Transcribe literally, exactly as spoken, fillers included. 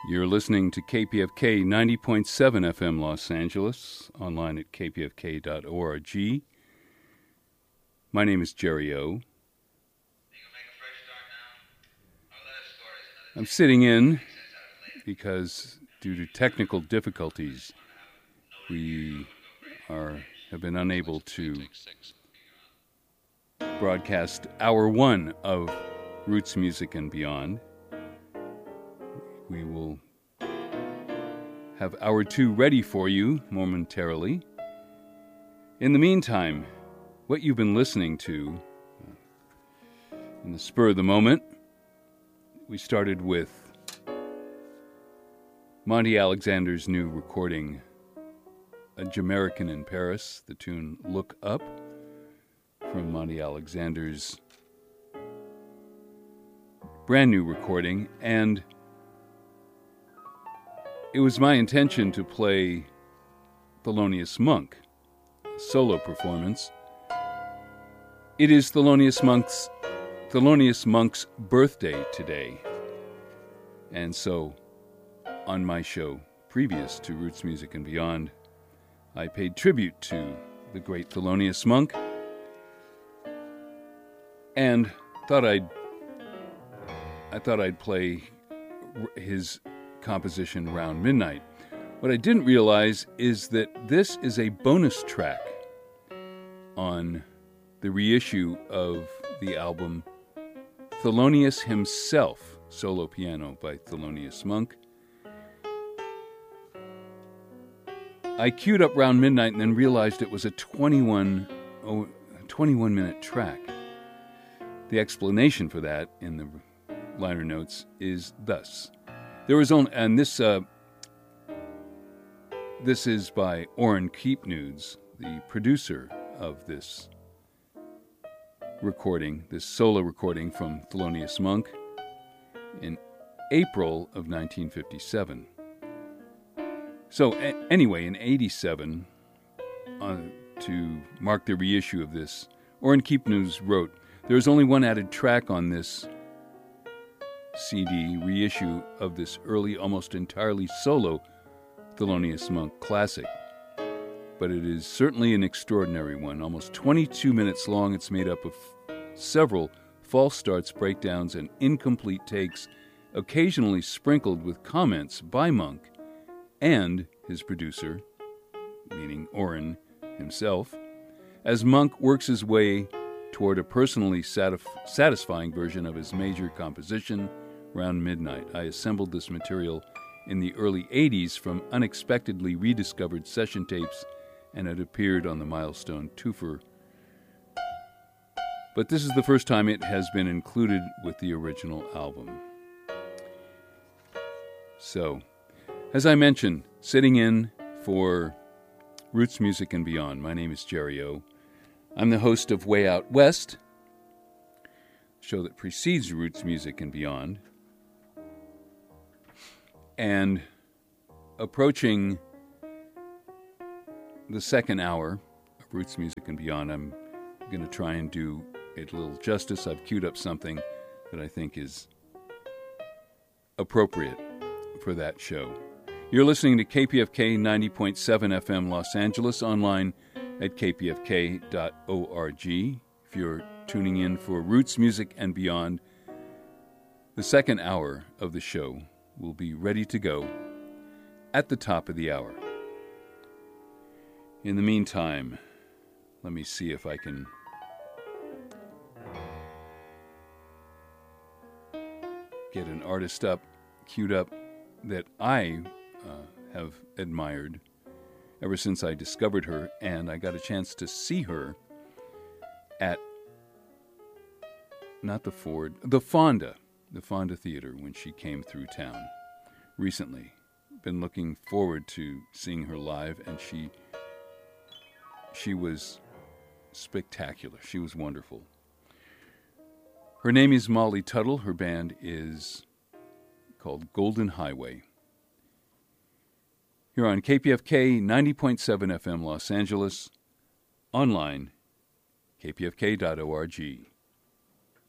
You're listening to K P F K ninety point seven F M Los Angeles, online at k p f k dot org. My name is Jerry O. I'm sitting in because due to technical difficulties, we are have been unable to broadcast hour one of Roots Music and Beyond. We will have hour two ready for you momentarily. In the meantime, what you've been listening to uh, in the spur of the moment, we started with Monty Alexander's new recording, A Jamaican in Paris, the tune Look Up, from Monty Alexander's brand new recording. And it was my intention to play Thelonious Monk, a solo performance. It is Thelonious Monk's Thelonious Monk's birthday today. And so, on my show previous to Roots Music and Beyond, I paid tribute to the great Thelonious Monk and thought I'd I thought I'd play his composition Round Midnight. What I didn't realize is that this is a bonus track on the reissue of the album Thelonious Himself, solo piano by Thelonious Monk. I queued up Round Midnight and then realized it was a twenty-one, oh, twenty-one minute track. The explanation for that in the liner notes is thus. There was only, and this uh, this is by Orrin Keepnudes, the producer of this recording, this solo recording from Thelonious Monk in April of nineteen fifty-seven. So a- anyway, in eighty-seven, uh, to mark the reissue of this, Orrin Keepnudes wrote, "There is only one added track on this C D reissue of this early, almost entirely solo Thelonious Monk classic. But it is certainly an extraordinary one. Almost twenty-two minutes long, it's made up of several false starts, breakdowns, and incomplete takes, occasionally sprinkled with comments by Monk and his producer, meaning Orrin himself, as Monk works his way toward a personally satisf- satisfying version of his major composition, Round Midnight. I assembled this material in the early eighties from unexpectedly rediscovered session tapes, and it appeared on the Milestone Twofer. But this is the first time it has been included with the original album." So, as I mentioned, sitting in for Roots Music and Beyond, my name is Jerry O. I'm the host of Way Out West, a show that precedes Roots Music and Beyond. And approaching the second hour of Roots Music and Beyond, I'm going to try and do it a little justice. I've queued up something that I think is appropriate for that show. You're listening to K P F K ninety point seven F M Los Angeles, online at k p f k dot org. If you're tuning in for Roots Music and Beyond, the second hour of the show will be ready to go at the top of the hour. In the meantime, let me see if I can get an artist up, queued up, that I uh, have admired ever since I discovered her, and I got a chance to see her at, not the Ford, the Fonda, the Fonda Theater when she came through town recently. Been looking forward to seeing her live, and she she was spectacular. She was wonderful. Her name is Molly Tuttle. Her band is called Golden Highway. Here on K P F K ninety point seven F M Los Angeles, online, k p f k dot org.